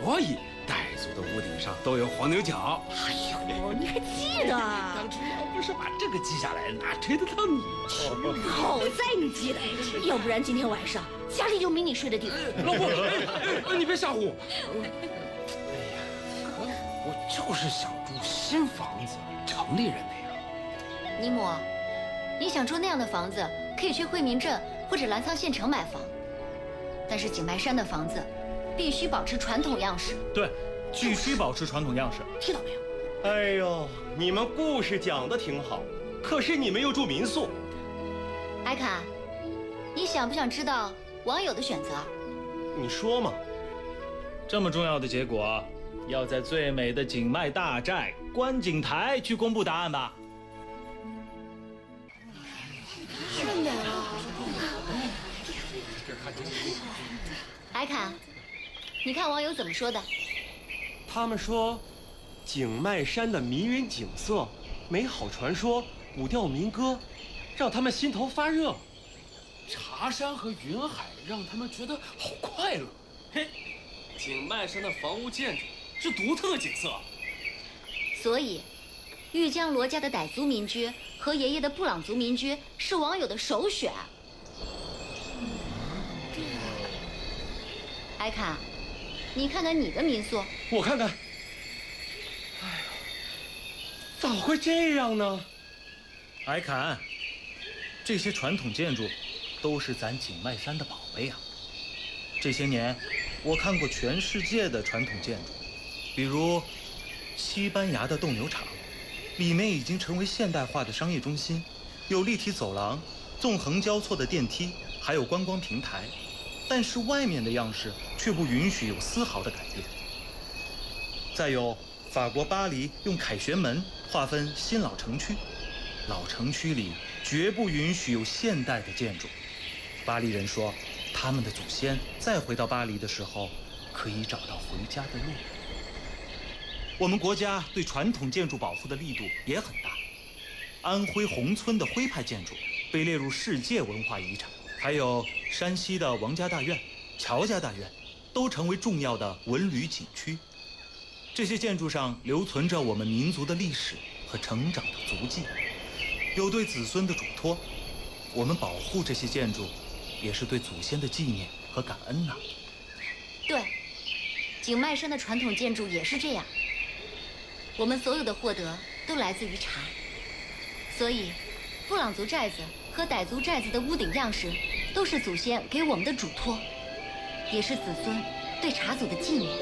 所以傣族的屋顶上都有黄牛角。 哎呦，你还记得？ 当初要不是把这个记下来，哪追得到你？ 好在你记得，要不然今天晚上家里就没你睡的地方。 老婆，你别吓唬我。哎呀，可我就是想住新房子，城里人那样。 尼姆，你想住那样的房子，可以去惠民镇或者澜沧县城买房，但是景迈山的房子必须保持传统样式。 对，必须保持传统样式。 听到没有？ 哎呦，你们故事讲得挺好，可是你们又住民宿。 艾卡，你想不想知道网友的选择？ 你说嘛。 这么重要的结果，要在最美的景迈大寨观景台去公布答案吧。 真美啊！ 艾卡，你看网友怎么说的？ 他们说，景迈山的迷人景色、美好传说、古调民歌，让他们心头发热。 茶山和云海让他们觉得好快乐。 嘿，景迈山的房屋建筑是独特的景色。 所以，玉江罗家的傣族民居和爷爷的布朗族民居是网友的首选。艾卡，你看看你的民宿。 我看看。哎呀，咋会这样呢？ 艾坎，这些传统建筑都是咱景迈山的宝贝啊。这些年，我看过全世界的传统建筑，比如西班牙的斗牛场，里面已经成为现代化的商业中心，有立体走廊、纵横交错的电梯，还有观光平台。但是外面的样式却不允许有丝毫的改变。再有，法国巴黎用凯旋门划分新老城区，老城区里绝不允许有现代的建筑。巴黎人说，他们的祖先再回到巴黎的时候，可以找到回家的路。我们国家对传统建筑保护的力度也很大，安徽宏村的徽派建筑被列入世界文化遗产，还有山西的王家大院、乔家大院，都成为重要的文旅景区。这些建筑上留存着我们民族的历史和成长的足迹，有对子孙的嘱托。我们保护这些建筑，也是对祖先的纪念和感恩呐。 对，景迈山的传统建筑也是这样。我们所有的获得都来自于茶，所以布朗族寨子和傣族寨子的屋顶样式都是祖先给我们的嘱托，也是子孙对茶祖的纪念。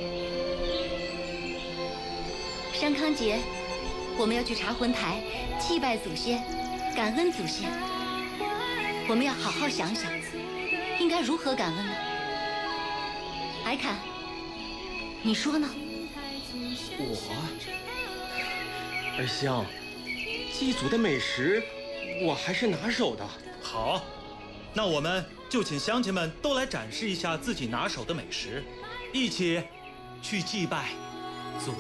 山康节，我们要去茶魂台祭拜祖先，感恩祖先。我们要好好想想，应该如何感恩呢？艾坎，你说呢？ 二香，祭祖的美食我还是拿手的。 好，那我们就请乡亲们都来展示一下自己拿手的美食，一起去祭拜祖